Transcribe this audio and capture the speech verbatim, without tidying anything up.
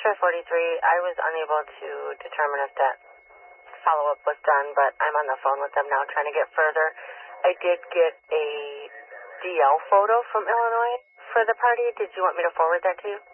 X-ray forty-three, I was unable to determine if that follow-up was done, but I'm on the phone with them now trying to get further. I did get a D L photo from Illinois for the party. Did you want me to forward that to you?